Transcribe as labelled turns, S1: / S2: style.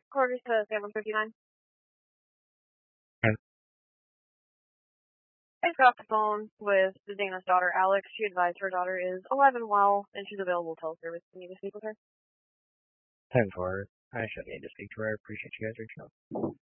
S1: Quarters to 759.
S2: Okay.
S1: I just got off the phone with Dana's daughter, Alex. She advised her daughter is alive and well, and she's available teleservice. You need to speak with her.
S2: 10-4. I should need to speak to her. I appreciate you guys reaching out.